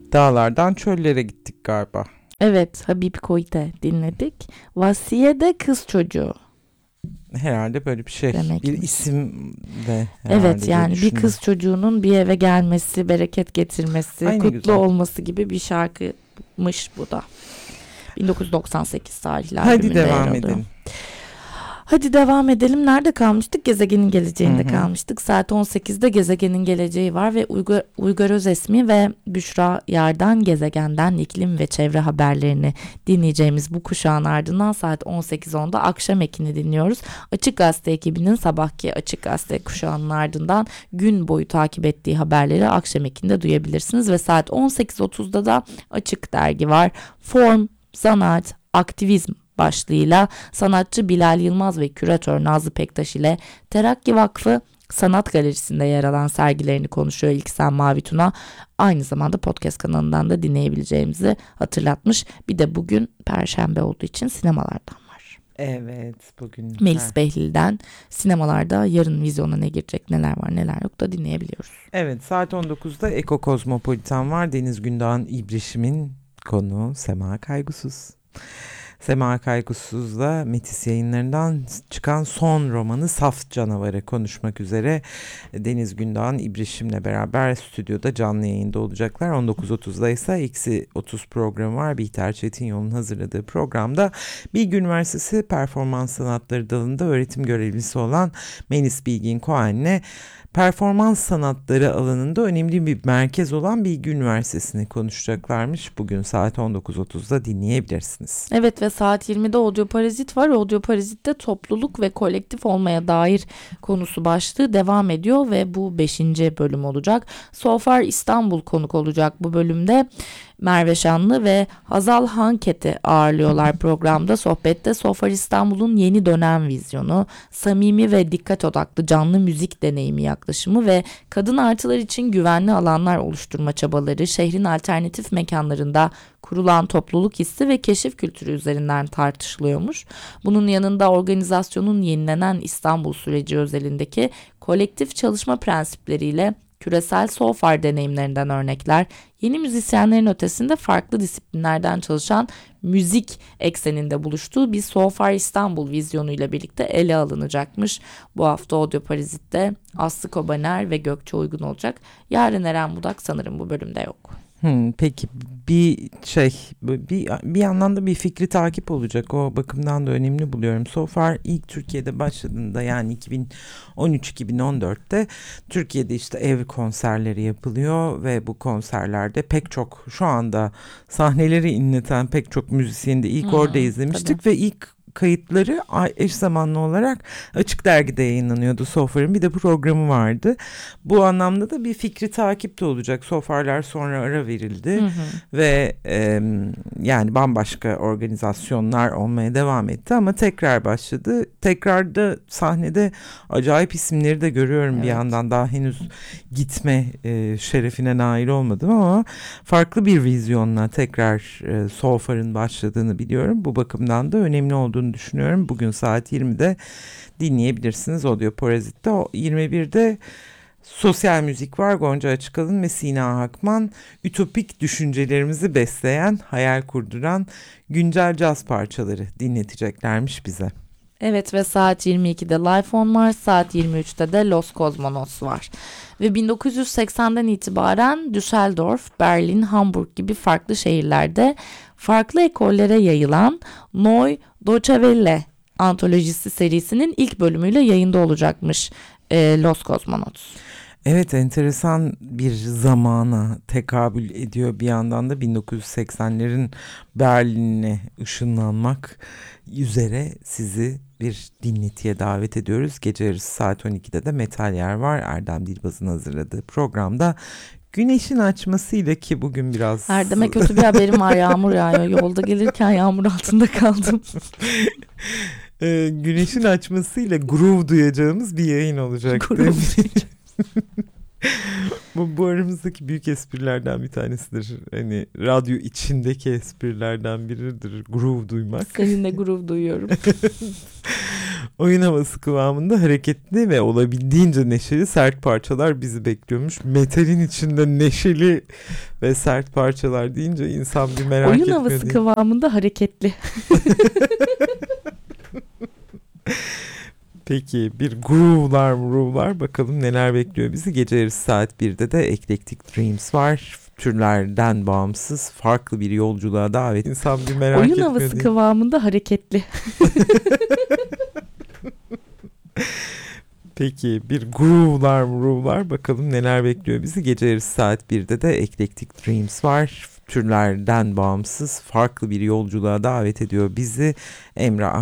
Dağlardan çöllere gittik galiba. Evet, Habib Koite dinledik. Vasiye de kız çocuğu. Herhalde böyle bir şey. Demekmiş. Bir isim de herhalde Evet, diye yani bir düşündüm. kız çocuğunun bir eve gelmesi, bereket getirmesi, Ay, ne kutlu güzel. olması gibi bir şarkıymış bu da. 1998 tarihli Hadi albümünde yer devam alıyor. edelim. Hadi devam edelim. Nerede kalmıştık? Gezegenin geleceğinde Hı hı. kalmıştık. Saat 18'de Gezegenin Geleceği var ve Uygar Özesmi ve Büşra Yar'dan gezegenden iklim ve çevre haberlerini dinleyeceğimiz bu kuşağın ardından saat 18.10'da Akşam Ekin'i dinliyoruz. Açık Gazete ekibinin sabahki Açık Gazete kuşağının ardından gün boyu takip ettiği haberleri Akşam Ekin'de duyabilirsiniz ve saat 18.30'da da Açık Dergi var. Form, Zanaat, Aktivizm başlığıyla sanatçı Bilal Yılmaz ve küratör Nazlı Pektaş ile Terakki Vakfı Sanat Galerisi'nde yer alan sergilerini konuşuyor İlksen Mavi Tuna. Aynı zamanda podcast kanalından da dinleyebileceğimizi hatırlatmış. Bir de bugün Perşembe olduğu için sinemalardan var. Evet, bugün Melis Behlil'den sinemalarda yarın vizyona ne girecek, neler var neler yok da dinleyebiliyoruz. Evet, saat 19'da Eko Kozmopolitan var. Deniz Gündoğan İbrişim'in konuğu Sema Kaygusuz. Sema Kaygusuz'la Metis Yayınları'ndan çıkan son romanı Saf Canavarı konuşmak üzere Deniz Gündoğan İbrişim'le beraber stüdyoda canlı yayında olacaklar. 19.30'da ise Eksi 30 programı var. Bihter Çetinyol'un hazırladığı programda Bilgi Üniversitesi Performans Sanatları dalında öğretim görevlisi olan Melis Bilgin Koen'le performans sanatları alanında önemli bir merkez olan Bilgi Üniversitesi'ni konuşacaklarmış. Bugün saat 19.30'da dinleyebilirsiniz. Evet ve saat 20'de Audioparazit var. Audioparazit'te topluluk ve kolektif olmaya dair konusu başlığı devam ediyor ve bu 5. bölüm olacak. So Far İstanbul konuk olacak bu bölümde. Merve Şanlı ve Hazal Hanket'i ağırlıyorlar programda. Sohbette So Far İstanbul'un yeni dönem vizyonu, samimi ve dikkat odaklı canlı müzik deneyimi yaklaşımı ve kadın artılar için güvenli alanlar oluşturma çabaları, şehrin alternatif mekanlarında kurulan topluluk hissi ve keşif kültürü üzerinden tartışılıyormuş. Bunun yanında organizasyonun yenilenen İstanbul süreci özelindeki kolektif çalışma prensipleriyle küresel So Far deneyimlerinden örnekler, yeni müzisyenlerin ötesinde farklı disiplinlerden çalışan müzik ekseninde buluştuğu bir So Far İstanbul vizyonuyla birlikte ele alınacakmış. Bu hafta Audioparazit'te Aslı Kobaner ve Gökçe Uygun olacak. Yaren Eren Budak sanırım bu bölümde yok. Peki bir yandan da bir fikri takip olacak, o bakımdan da önemli buluyorum. So Far ilk Türkiye'de başladığında, yani 2013-2014'te Türkiye'de işte ev konserleri yapılıyor ve bu konserlerde pek çok, şu anda sahneleri inleten pek çok müzisyeni de ilk orada izlemiştik. Tabii. Ve ilk kayıtları eş zamanlı olarak Açık Dergi'de yayınlanıyordu. So Far'ın bir de programı vardı. Bu anlamda da bir fikri takip de olacak. So Far'lar sonra ara verildi ve yani bambaşka organizasyonlar olmaya devam etti ama tekrar başladı. Tekrarda sahnede acayip isimleri de görüyorum, evet. Bir yandan daha henüz gitme şerefine nail olmadım ama farklı bir vizyonla tekrar So Far'ın başladığını biliyorum. Bu bakımdan da önemli olduğunu düşünüyorum. Bugün saat 20'de dinleyebilirsiniz Audioparazit'te. 21'de sosyal müzik var. Gonca Açıkalın ve Sina Hakman ütopik düşüncelerimizi besleyen, hayal kurduran güncel caz parçaları dinleteceklermiş bize. Evet ve saat 22'de Life On var, saat 23'te de Los Cosmonos var. Ve 1980'den itibaren Düsseldorf, Berlin, Hamburg gibi farklı şehirlerde farklı ekollere yayılan Neu Deutsche Welle antolojisi serisinin ilk bölümüyle yayında olacakmış Los Cosmonos. Evet, enteresan bir zamana tekabül ediyor bir yandan da 1980'lerin Berlin'ine ışınlanmak üzere sizi bir dinletiye davet ediyoruz. Gece yarısı saat 12'de de Metal Yer var. Erdem Dilbaz'ın hazırladığı programda güneşin açmasıyla, ki bugün biraz... Erdem'e kötü bir haberim var, yağmur yağıyor. Yolda gelirken yağmur altında kaldım. Güneşin açmasıyla groove duyacağımız bir yayın olacak. Bu aramızdaki büyük esprilerden bir tanesidir. Hani radyo içindeki esprilerden biridir groove duymak. Seninle groove duyuyorum. Oyun havası kıvamında hareketli ve olabildiğince neşeli sert parçalar bizi bekliyormuş. Metalin içinde neşeli ve sert parçalar deyince insan bir merak Oyun etmiyor havası değil. kıvamında hareketli. Peki bir groove'lar bakalım neler bekliyor bizi. Gece yarısı saat 1'de de Eclectic Dreams var. Türlerden bağımsız farklı bir yolculuğa davet. İnsan bir merak Oyun etmiyor havası değil. kıvamında hareketli. Peki bir groove'lar bakalım neler bekliyor bizi. Gece yarısı saat 1'de de Eclectic Dreams var. Türlerden bağımsız farklı bir yolculuğa davet ediyor bizi. Emre